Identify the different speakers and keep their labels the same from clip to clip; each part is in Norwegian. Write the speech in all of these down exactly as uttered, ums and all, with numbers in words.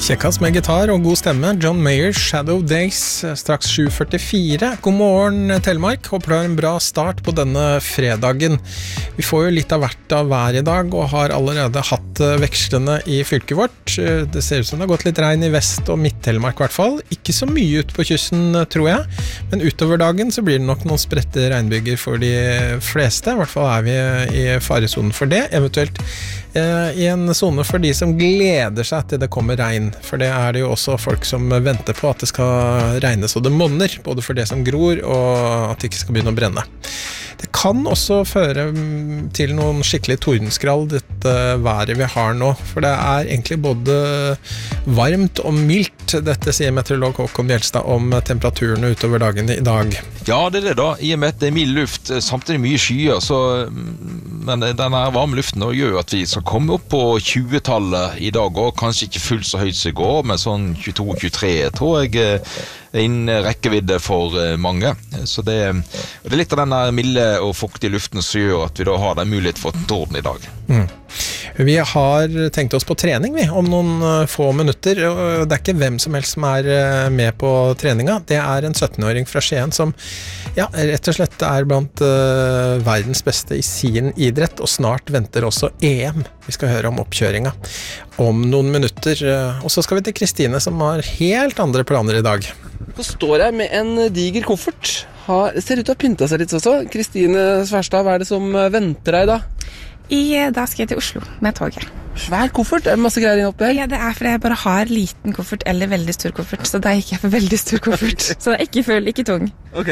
Speaker 1: Kjekkas med gitar og god stemme, John Mayers Shadow Days, straks sju førtifire. God morgen, Telemark. Håper du har en bra start på denne fredagen. Vi får jo litt av hvert av hver i dag, og har allerede hatt vekslende i fylket vårt. Det ser ut som det har gått litt regn i vest og midt-Telemark i hvert fall. Ikke så mye ut på kysten, tror jeg, men utover dagen så blir det nok noen spredte regnbyger for de fleste. I hvert fall er vi i faresonen for det, eventuelt i en zone for de som gleder seg til det kommer regn, for det er det jo også folk som venter på at det skal regne så det monner, både for det som gror og at det ikke skal begynne å brenne. Det kan også føre til noen skikkelig tordenskrall, dette været vi har nå, for det er egentlig både varmt og mildt. Dette sier meteorolog Håkon Bjelstad om temperaturene utover dagen i dag.
Speaker 2: Ja, det er det da. I og med at det er mild luft, samtidig mye skyer, så, men denne varme luften gjør at vi skal komme opp på tjue-tallet i dag, og kanskje ikke fullt så høyt som i går, men sånn tjueto tjuetre, tror jeg er innen rekkevidde for mange. Så det, det er litt av denne milde og fuktige luften som gjør at vi da har den mulighet for torden i dag.
Speaker 1: Mm. Vi har tenkt oss på trening vi, om noen få minutter, og det er ikke hvem som helst som er med på treninga. Det er en syttenåring fra Skien som ja, rett og slett er blant uh, verdens beste i sin idrett, og snart venter også E M. Vi skal høre om oppkjøringa om noen minutter, og så skal vi til Kristine som har helt andre planer i dag.
Speaker 3: Så står jeg med en diger koffert. Har, ser ut til å ha pynta seg litt også. Kristine Sverstad, hva er det som venter deg da?
Speaker 4: I, da skal jeg til Oslo med toget.
Speaker 3: Svær koffert? Er det masse greier oppi her?
Speaker 4: Ja, det er fordi jeg bare har liten koffert eller veldig stor koffert, så da gikk jeg for veldig stor koffert. Så det er ikke full, ikke tung.
Speaker 3: Ok.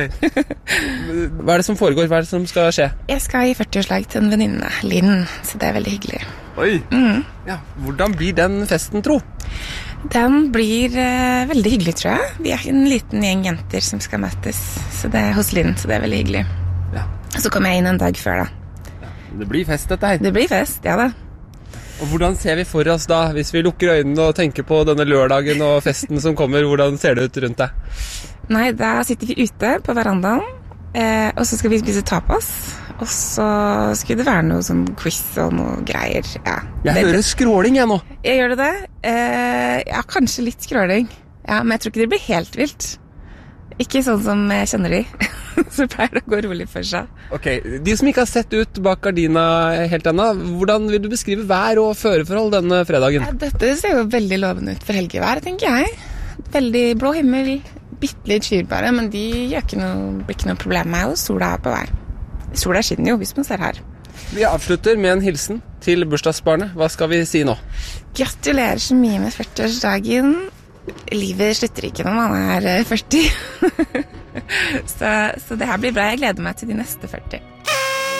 Speaker 3: Hva er det som foregår? Hva er det som skal skje?
Speaker 4: Jeg skal i førtiårslag til en venninne, Linn, så det er veldig hyggelig.
Speaker 3: Oi!
Speaker 4: Mm.
Speaker 3: Ja, hvordan blir den festen, tro?
Speaker 4: Den blir uh, veldig hyggelig, tror jeg. Vi er en liten gjeng jenter som skal møtes, så det er hos Linn, så det er veldig hyggelig.
Speaker 3: Ja.
Speaker 4: Så kommer jeg inn en dag før da.
Speaker 3: Det blir fest dette her.
Speaker 4: Det blir fest, ja da.
Speaker 3: Og hvordan ser vi for oss da, hvis vi lukker øynene og tenker på denne lørdagen og festen som kommer, hvordan ser det ut rundt deg?
Speaker 4: Nei, da sitter vi ute på verandaen, eh, og så skal vi spise tapas, og så skulle det være noe sånn quiz og noe greier, ja.
Speaker 3: Jeg
Speaker 4: det,
Speaker 3: hører skråling jeg nå.
Speaker 4: Jeg gjør det det? Eh, ja, kanskje litt skråling. Ja, men jeg tror ikke det blir helt vilt. Ikke sånn som jeg kjenner de. Så pleier det å gå rolig for seg.
Speaker 3: Ok, de som ikke har sett ut bak gardina helt ennå, hvordan vil du beskrive vær og føreforhold denne fredagen?
Speaker 4: Ja, dette ser jo veldig lovende ut for helgevær, tenker jeg. Veldig blå himmel, bitte litt skyer bare, men de gjør ikke noe, blir ikke noe problem med, og sola er på vei. Sola skinner jo, hvis man ser her.
Speaker 3: Vi avslutter med en hilsen til bursdagsbarnet. Hva skal vi si nå?
Speaker 4: Gratulerer så mye med førtiårsdagen. Livet slutter ikke når man er førti. så, så det her blir bra. Jeg gleder meg til de neste førti.